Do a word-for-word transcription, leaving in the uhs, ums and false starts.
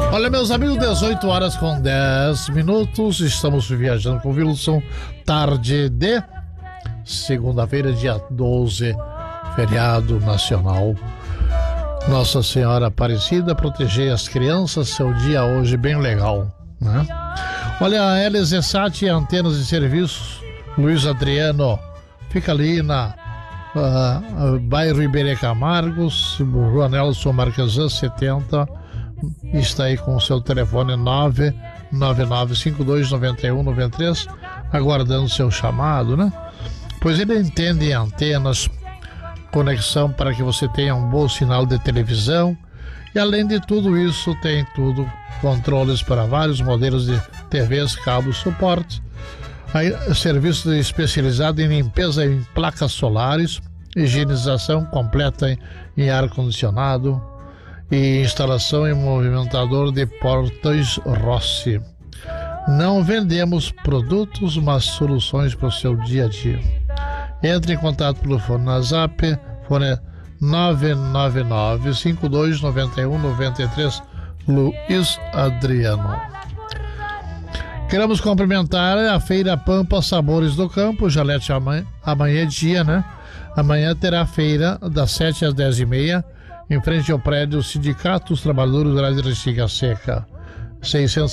Olha, meus amigos, dezoito horas com dez minutos, estamos viajando com o Wilson, tarde de segunda-feira, dia doze, feriado nacional. Nossa Senhora Aparecida, proteger as crianças, seu dia hoje bem legal, né? Olha, a L Z Sat, antenas e serviços, Luiz Adriano, fica ali na uh, uh, bairro Iberê Camargos, Rua Nelson Marquesan setenta, está aí com o seu telefone nove nove nove cinco dois nove um nove três, aguardando seu chamado, né? Pois ele entende antenas, conexão para que você tenha um bom sinal de televisão, e além de tudo isso tem tudo, controles para vários modelos de T Vs, cabos, suporte, aí, serviço especializado em limpeza em placas solares, higienização completa em, em ar-condicionado e instalação em movimentador de portões Rossi. Não vendemos produtos, mas soluções para o seu dia a dia. Entre em contato pelo fone na Zap, fone nove nove nove cinco dois nove um nove três, Luiz Adriano. Queremos cumprimentar a Feira Pampa Sabores do Campo, Jalete, amanhã, amanhã é dia, né? Amanhã terá feira das sete às dez e meia, em frente ao prédio Sindicato dos Trabalhadores Rurais de Restinga Seca, seiscentos